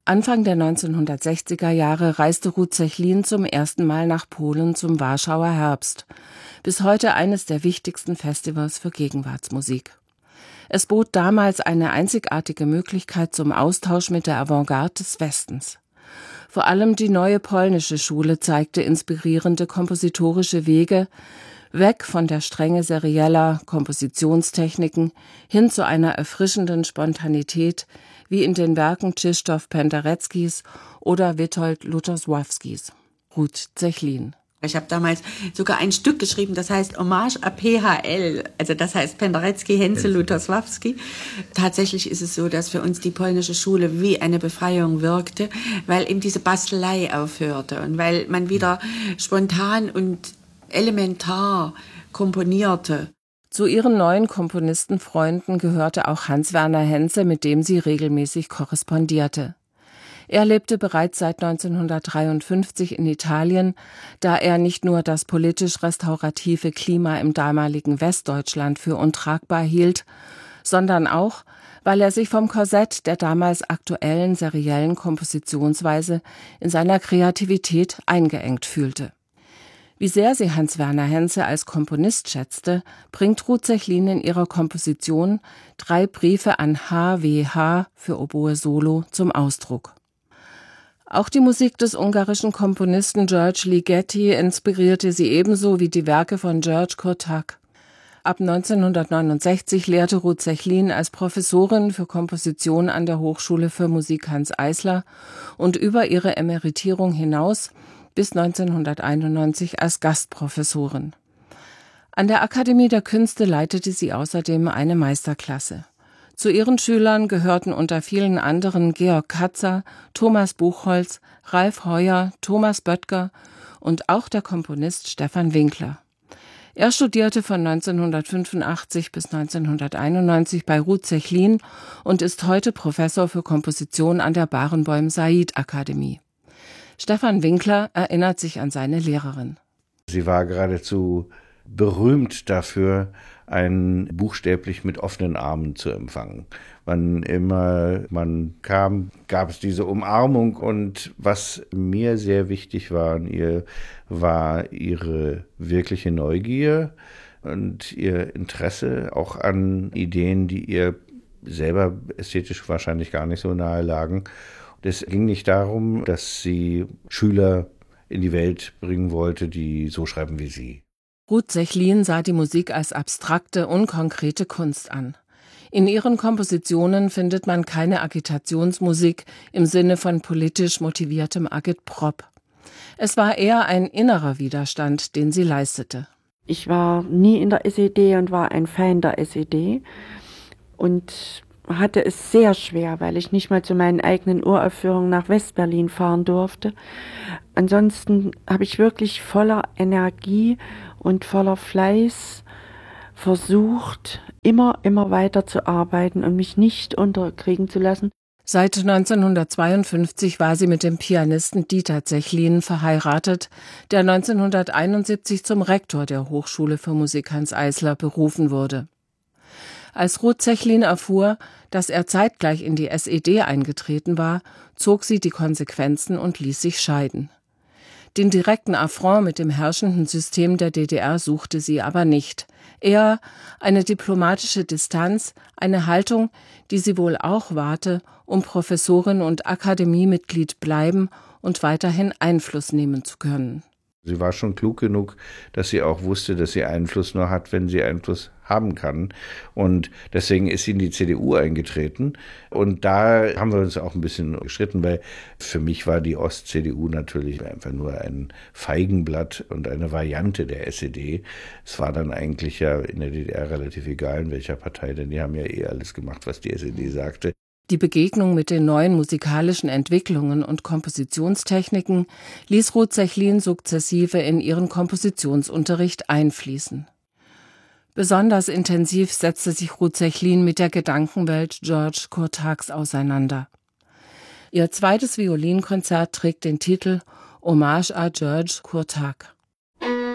Anfang der 1960er Jahre reiste Ruth Zechlin zum ersten Mal nach Polen zum Warschauer Herbst, bis heute eines der wichtigsten Festivals für Gegenwartsmusik. Es bot damals eine einzigartige Möglichkeit zum Austausch mit der Avantgarde des Westens. Vor allem die neue polnische Schule zeigte inspirierende kompositorische Wege, weg von der Strenge serieller Kompositionstechniken hin zu einer erfrischenden Spontanität, wie in den Werken Krzysztof Pendereckis oder Witold Lutosławskis. Ruth Zechlin. Ich habe damals sogar ein Stück geschrieben, das heißt Hommage à PHL, also das heißt Penderecki, Henzel, Lutosławski. Tatsächlich ist es so, dass für uns die polnische Schule wie eine Befreiung wirkte, weil eben diese Bastelei aufhörte und weil man wieder spontan und elementar komponierte. Zu ihren neuen Komponistenfreunden gehörte auch Hans-Werner Henze, mit dem sie regelmäßig korrespondierte. Er lebte bereits seit 1953 in Italien, da er nicht nur das politisch-restaurative Klima im damaligen Westdeutschland für untragbar hielt, sondern auch, weil er sich vom Korsett der damals aktuellen seriellen Kompositionsweise in seiner Kreativität eingeengt fühlte. Wie sehr sie Hans-Werner Henze als Komponist schätzte, bringt Ruth Zechlin in ihrer Komposition 3 Briefe an H.W.H. für Oboe Solo zum Ausdruck. Auch die Musik des ungarischen Komponisten George Ligeti inspirierte sie ebenso wie die Werke von György Korták. Ab 1969 lehrte Ruth Zechlin als Professorin für Komposition an der Hochschule für Musik Hanns Eisler und über ihre Emeritierung hinaus bis 1991 als Gastprofessorin. An der Akademie der Künste leitete sie außerdem eine Meisterklasse. Zu ihren Schülern gehörten unter vielen anderen Georg Katzer, Thomas Buchholz, Ralf Heuer, Thomas Böttger und auch der Komponist Stefan Winkler. Er studierte von 1985 bis 1991 bei Ruth Zechlin und ist heute Professor für Komposition an der Barenboim-Said-Akademie. Stefan Winkler erinnert sich an seine Lehrerin. Sie war geradezu berühmt dafür, einen buchstäblich mit offenen Armen zu empfangen. Wann immer man kam, gab es diese Umarmung, und was mir sehr wichtig war an ihr, war ihre wirkliche Neugier und ihr Interesse auch an Ideen, die ihr selber ästhetisch wahrscheinlich gar nicht so nahe lagen. Es ging nicht darum, dass sie Schüler in die Welt bringen wollte, die so schreiben wie sie. Ruth Zechlin sah die Musik als abstrakte, unkonkrete Kunst an. In ihren Kompositionen findet man keine Agitationsmusik im Sinne von politisch motiviertem Agitprop. Es war eher ein innerer Widerstand, den sie leistete. Ich war nie in der SED und war ein Fan der SED und hatte es sehr schwer, weil ich nicht mal zu meinen eigenen Uraufführungen nach Westberlin fahren durfte. Ansonsten habe ich wirklich voller Energie und voller Fleiß versucht, immer weiter zu arbeiten und mich nicht unterkriegen zu lassen. Seit 1952 war sie mit dem Pianisten Dieter Zechlin verheiratet, der 1971 zum Rektor der Hochschule für Musik Hanns Eisler berufen wurde. Als Ruth Zechlin erfuhr, dass er zeitgleich in die SED eingetreten war, zog sie die Konsequenzen und ließ sich scheiden. Den direkten Affront mit dem herrschenden System der DDR suchte sie aber nicht. Eher eine diplomatische Distanz, eine Haltung, die sie wohl auch wahrte, um Professorin und Akademiemitglied bleiben und weiterhin Einfluss nehmen zu können. Sie war schon klug genug, dass sie auch wusste, dass sie Einfluss nur hat, wenn sie Einfluss haben kann. Und deswegen ist sie in die CDU eingetreten. Und da haben wir uns auch ein bisschen gestritten, weil für mich war die Ost-CDU natürlich einfach nur ein Feigenblatt und eine Variante der SED. Es war dann eigentlich ja in der DDR relativ egal, in welcher Partei, denn die haben ja alles gemacht, was die SED sagte. Die Begegnung mit den neuen musikalischen Entwicklungen und Kompositionstechniken ließ Ruth Zechlin sukzessive in ihren Kompositionsunterricht einfließen. Besonders intensiv setzte sich Ruth Zechlin mit der Gedankenwelt György Kortáks auseinander. Ihr zweites Violinkonzert trägt den Titel Hommage à György Korták.